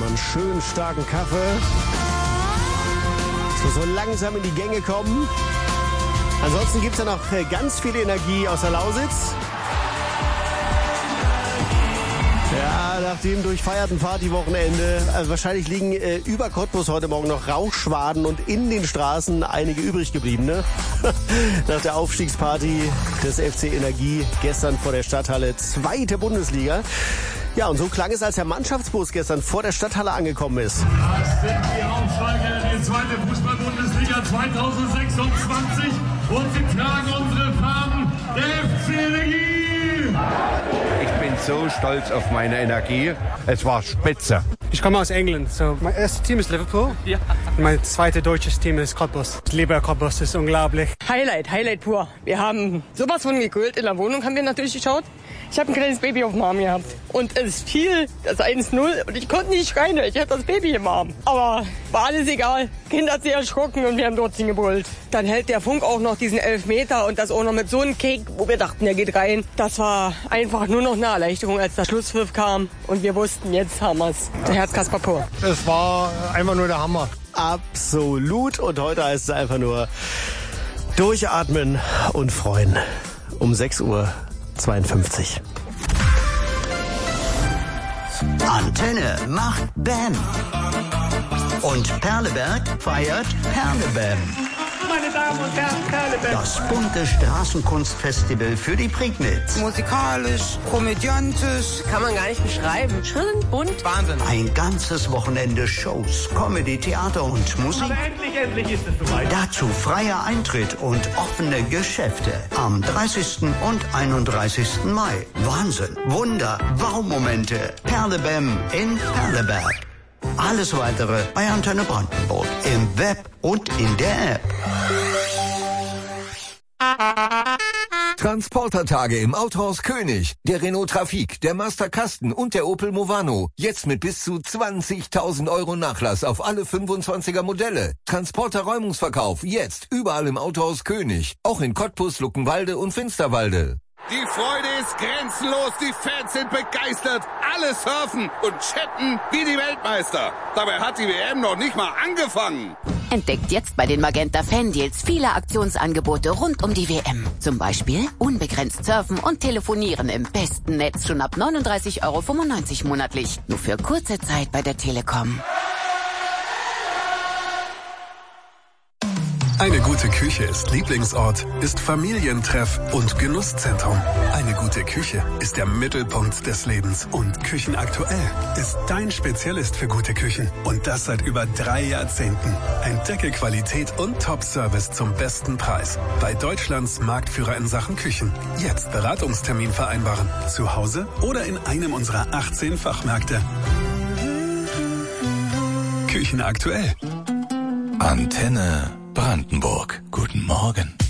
einen schönen starken Kaffee. So langsam in die Gänge kommen. Ansonsten gibt es ja noch ganz viel Energie aus der Lausitz. Ja, nach dem durchfeierten Partywochenende, wahrscheinlich liegen über Cottbus heute Morgen noch Rauchschwaden und in den Straßen einige übrig gebliebene. Nach der Aufstiegsparty des FC Energie gestern vor der Stadthalle, 2. Bundesliga. Ja, und so klang es, als der Mannschaftsbus gestern vor der Stadthalle angekommen ist. Das sind die Aufsteiger in die 2. Fußball-Bundesliga 2026 und sie tragen unsere Farben, der FC Energie. Ich bin so stolz auf meine Energie. Es war spitze. Ich komme aus England, so mein erstes Team ist Liverpool. Ja. Mein zweites deutsches Team ist Cottbus. Ich liebe Cottbus, das ist unglaublich. Highlight pur. Wir haben sowas von gegrillt. In der Wohnung haben wir natürlich geschaut. Ich habe ein kleines Baby auf dem Arm gehabt. Und es fiel das 1-0 und ich konnte nicht schreien, ich hatte das Baby im Arm. Aber war alles egal. Kind hat sich erschrocken und wir haben trotzdem gebrüllt. Dann hält der Funk auch noch diesen Elfmeter und das auch noch mit so einem Kick, wo wir dachten, der geht rein. Das war einfach nur noch eine Erleichterung, als der Schlusspfiff kam und wir wussten, jetzt haben wir's. Der Herzkasper pur. Es war einfach nur der Hammer. Absolut. Und heute heißt es einfach nur durchatmen und freuen. Um 6:52 Uhr. Antenne macht Bam. Und Perleberg feiert Perlebam. Meine Damen und Herren, Perleberg. Das bunte Straßenkunstfestival für die Prignitz. Musikalisch, komödiantisch. Kann man gar nicht beschreiben. Schön, bunt. Wahnsinn. Ein ganzes Wochenende Shows, Comedy, Theater und Musik. Aber endlich ist es soweit. Dazu freier Eintritt und offene Geschäfte am 30. und 31. Mai. Wahnsinn, Wunder, Wow-Momente. Perlebam in Perleberg. Alles Weitere bei Antenne Brandenburg im Web und in der App. Transportertage im Autohaus König. Der Renault Trafic, der Master Kasten und der Opel Movano. Jetzt mit bis zu 20.000 Euro Nachlass auf alle 25er Modelle. Transporter-Räumungsverkauf jetzt überall im Autohaus König. Auch in Cottbus, Luckenwalde und Finsterwalde. Die Freude ist grenzenlos, die Fans sind begeistert, alle surfen und chatten wie die Weltmeister. Dabei hat die WM noch nicht mal angefangen. Entdeckt jetzt bei den Magenta Fan Deals viele Aktionsangebote rund um die WM. Zum Beispiel unbegrenzt surfen und telefonieren im besten Netz schon ab 39,95 € monatlich. Nur für kurze Zeit bei der Telekom. Eine gute Küche ist Lieblingsort, ist Familientreff und Genusszentrum. Eine gute Küche ist der Mittelpunkt des Lebens. Und Küchenaktuell ist dein Spezialist für gute Küchen. Und das seit über 3 Jahrzehnten. Entdecke Qualität und Top-Service zum besten Preis. Bei Deutschlands Marktführer in Sachen Küchen. Jetzt Beratungstermin vereinbaren. Zu Hause oder in einem unserer 18 Fachmärkte. Küchenaktuell. Antenne Brandenburg. Guten Morgen.